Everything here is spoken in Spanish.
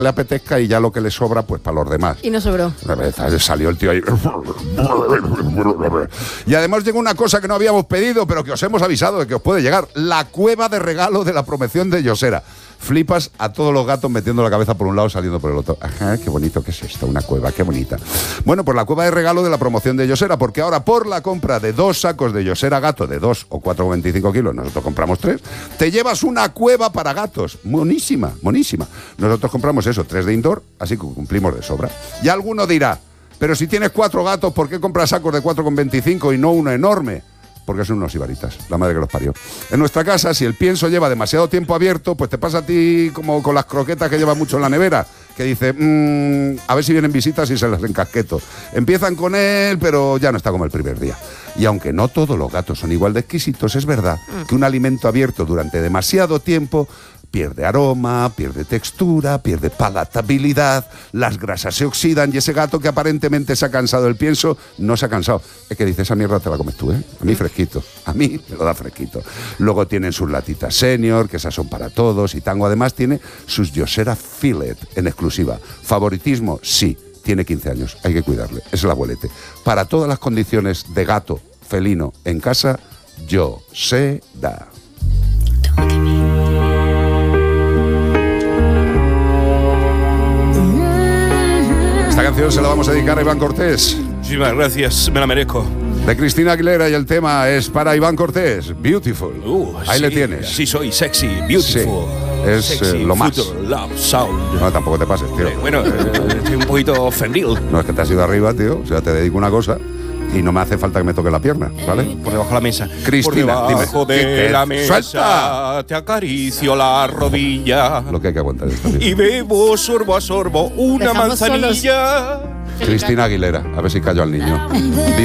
le apetezca y ya lo que le sobra, pues para los demás. Y no sobró. Salió el tío ahí. Y además llegó una cosa que no habíamos pedido, pero que os hemos avisado de que os puede llegar. La cueva de regalo de la promoción de Yosera. Flipas a todos los gatos metiendo la cabeza por un lado, saliendo por el otro. Ajá, qué bonito que es esto, una cueva, qué bonita. Bueno, pues la cueva de regalo de la promoción de Yosera, porque ahora por la compra de 2 sacos de Yosera gato de 2 o 4,25 kilos, nosotros compramos 3, te llevas una cueva para gatos. Monísima, monísima. Nosotros compramos eso, 3 de indoor, así que cumplimos de sobra. Y alguno dirá, pero si tienes 4 gatos, ¿por qué compras sacos de 4,25 y no uno enorme? Porque son unos ibaritas, la madre que los parió. En nuestra casa, si el pienso lleva demasiado tiempo abierto, pues te pasa a ti como con las croquetas que llevas mucho en la nevera, que dice, a ver si vienen visitas y se las encasqueto. Empiezan con él, pero ya no está como el primer día. Y aunque no todos los gatos son igual de exquisitos, es verdad que un alimento abierto durante demasiado tiempo pierde aroma, pierde textura, pierde palatabilidad, las grasas se oxidan y ese gato que aparentemente se ha cansado del pienso, no se ha cansado. Es que dice, esa mierda te la comes tú, ¿eh? A mí fresquito, a mí me lo da fresquito. Luego tienen sus latitas senior, que esas son para todos, y Tango además tiene sus Yosera Filet en exclusiva. ¿Favoritismo? Sí, tiene 15 años, hay que cuidarle, es el abuelete. Para todas las condiciones de gato felino en casa, Yosera. Esta canción se la vamos a dedicar a Iván Cortés. Muchísimas gracias, me la merezco. De Cristina Aguilera, y el tema es para Iván Cortés, Beautiful. Ahí sí, le tienes. Sí, soy sexy, beautiful. Sí, es sexy, lo más. future, love, sound. No, tampoco te pases, tío. Bueno, estoy un poquito ofendido. No, es que te has ido arriba, tío. O sea, te dedico una cosa y no me hace falta que me toque la pierna, ¿vale? Por debajo de la mesa. Cristina, por debajo dime. de la mesa. ¡Suelta! Te acaricio la rodilla. Lo que hay que aguantar esto, tío. Y bebo sorbo a sorbo una Dejamos manzanilla. Cristina Aguilera, a ver si callo al niño.